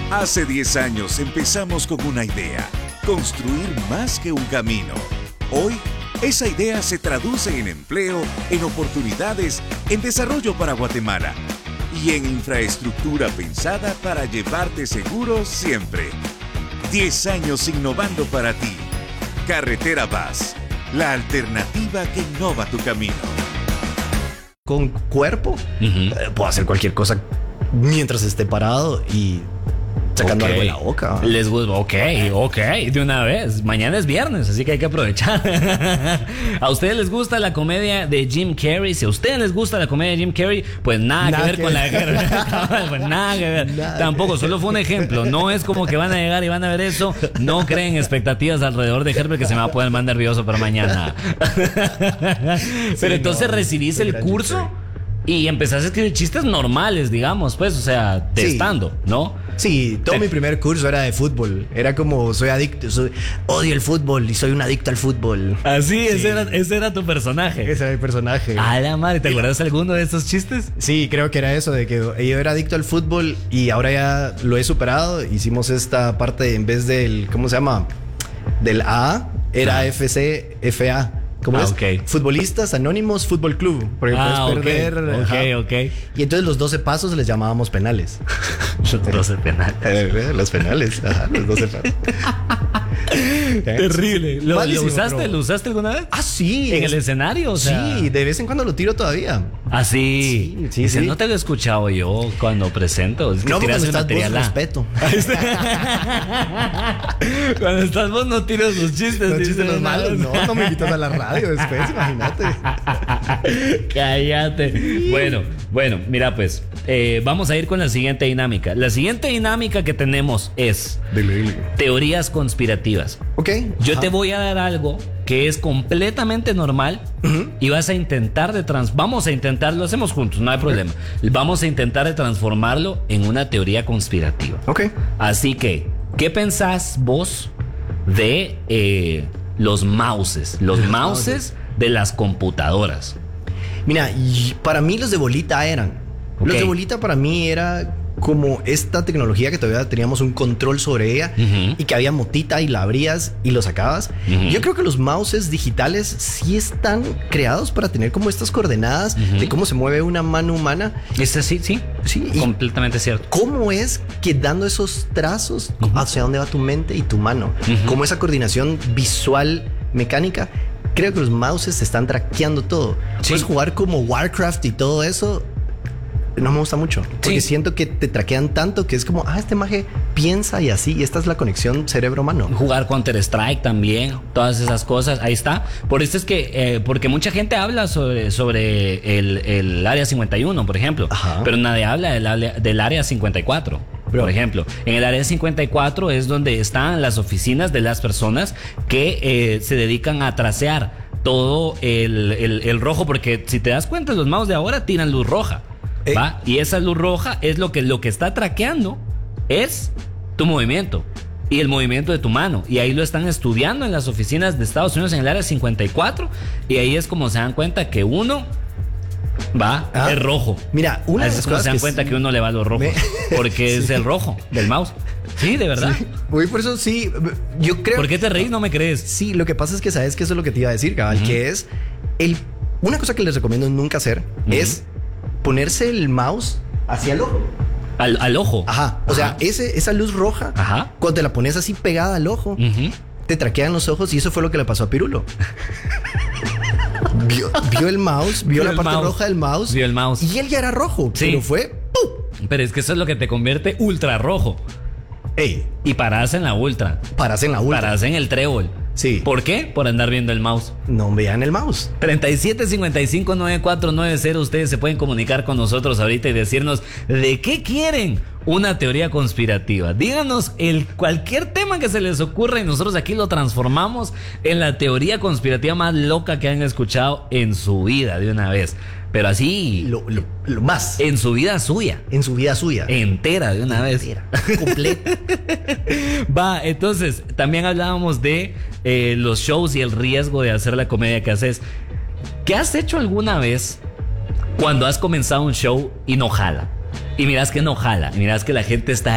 Hace 10 años empezamos con una idea, construir más que un camino. Hoy, esa idea se traduce en empleo, en oportunidades, en desarrollo para Guatemala y en infraestructura pensada para llevarte seguro siempre. 10 años innovando para ti. Carretera Vaz, la alternativa que innova tu camino. Con cuerpo, puedo hacer cualquier cosa mientras esté parado y sacando algo de la boca. Les gusta, ok, de una vez. Mañana es viernes, así que hay que aprovechar. ¿A ustedes les gusta la comedia de Jim Carrey? Si a ustedes les gusta la comedia de Jim Carrey, pues nada que ver con la guerra. Pues nada que ver. Tampoco, solo fue un ejemplo. No es como que van a llegar y van a ver eso. No creen expectativas alrededor de Herbert, que se me va a poner más nervioso para mañana. Pero entonces recibís el curso y empezás a escribir chistes normales, digamos, pues, o sea, testando, ¿no? Sí, todo mi primer curso era de fútbol. Era como, soy adicto, odio el fútbol y soy un adicto al fútbol. Así, sí. Ese era tu personaje. Ese era mi personaje. A la madre, ¿te acuerdas alguno de esos chistes? Sí, creo que era eso, de que yo era adicto al fútbol y ahora ya lo he superado. Hicimos esta parte, en vez del, ¿cómo se llama? Del A, era FC, FA. ¿Cómo es? Okay. Futbolistas Anónimos Fútbol Club. Porque puedes perder. Ok. Y entonces los 12 pasos les llamábamos penales. Los 12 penales. Los penales. Ajá, los 12 pasos. Terrible. ¿Lo usaste alguna vez? Ah, sí. ¿En el escenario? O sea... Sí, de vez en cuando lo tiro todavía. Ah, sí. Sí. No te lo he escuchado yo cuando presento. Es que no, cuando estás vos, respeto. Cuando estás vos no tiras los chistes. No chistes los malos. No me invitas a la radio después, imagínate. Cállate. Bueno, mira pues, vamos a ir con la siguiente dinámica. La siguiente dinámica que tenemos es teorías conspirativas. Ok. Yo te voy a dar algo que es completamente normal y vas a intentar vamos a intentar, lo hacemos juntos, no hay problema. Vamos a intentar de transformarlo en una teoría conspirativa. Ok. Así que, ¿qué pensás vos de los mouses? Los mouses de las computadoras. Mira, para mí los de bolita eran. Los de bolita para mí era como esta tecnología que todavía teníamos un control sobre ella y que había motita y la abrías y lo sacabas. Yo creo que los mouses digitales sí están creados para tener como estas coordenadas de cómo se mueve una mano humana. Sí, completamente cierto. ¿Cómo es que dando esos trazos hacia dónde va tu mente y tu mano? Como esa coordinación visual mecánica. Creo que los mouses te están traqueando todo. Sí. Puedes jugar como Warcraft y todo eso. No me gusta mucho. Porque siento que te traquean tanto que es como, este maje piensa y así. Y esta es la conexión cerebro-humano. Jugar Counter-Strike también. Todas esas cosas. Ahí está. Por esto es que, porque mucha gente habla sobre el Área 51, por ejemplo. Ajá. Pero nadie habla del Área 54. Por ejemplo, en el Área 54 es donde están las oficinas de las personas que se dedican a tracear todo el rojo. Porque si te das cuenta, los mouse de ahora tiran luz roja. ¿Va? Y esa luz roja es lo que está traqueando es tu movimiento y el movimiento de tu mano. Y ahí lo están estudiando en las oficinas de Estados Unidos en el Área 54. Y ahí es como se dan cuenta que uno es rojo. Mira, una de las cosas se dan cuenta que uno le va a los rojos porque es el rojo del mouse. Sí, de verdad. Sí. Uy, por eso sí, yo creo. ¿Por qué te reís? No me crees. Sí, lo que pasa es que sabes que eso es lo que te iba a decir, cabal, que es una cosa que les recomiendo nunca hacer es ponerse el mouse hacia el ojo. Al ojo. Ajá. O sea, esa luz roja, cuando te la pones así pegada al ojo, te traquean los ojos y eso fue lo que le pasó a Pirulo. Vio el mouse, vio la parte roja del mouse. Vio el mouse. Y él ya era rojo. Sí. Pero fue ¡pum! Pero es que eso es lo que te convierte ultra rojo. Y parás en la ultra. Parás en el trébol. Sí. ¿Por qué? Por andar viendo el mouse. No vean el mouse. 37559490. Ustedes se pueden comunicar con nosotros ahorita y decirnos de qué quieren una teoría conspirativa. Díganos cualquier tema que se les ocurra y nosotros aquí lo transformamos en la teoría conspirativa más loca que han escuchado en su vida de una vez. Pero así... Lo más. En su vida suya. En su vida suya. Entera de una vez. Completa. Va, entonces, también hablábamos de los shows y el riesgo de hacer la comedia que haces. ¿Qué has hecho alguna vez cuando has comenzado un show y no jala? Y miras que no jala, y miras que la gente está